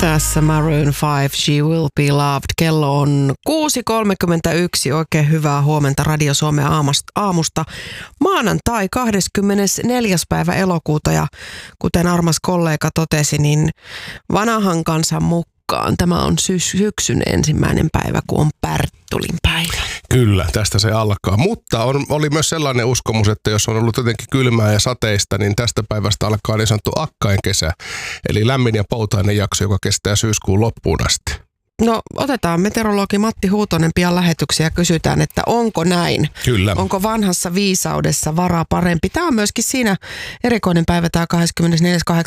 Tässä Maroon 5, She Will Be Loved. Kello on 6.31. Oikein hyvää huomenta Radio Suomen aamusta. Maanantai 24. päivä elokuuta ja kuten armas kollega totesi, niin vanhan kansan mukaan tämä on syksyn ensimmäinen päivä, kun on Pärttulin päivä. Kyllä, tästä se alkaa. Mutta oli myös sellainen uskomus, että jos on ollut jotenkin kylmää ja sateista, niin tästä päivästä alkaa niin sanottu akkain kesä. Eli lämmin ja poutainen jakso, joka kestää syyskuun loppuun asti. No otetaan meteorologi Matti Huutonen pian lähetyksiä ja kysytään, että onko näin? Kyllä. Onko vanhassa viisaudessa varaa parempi? Tämä on myöskin siinä erikoinen päivä, tämä 24.8.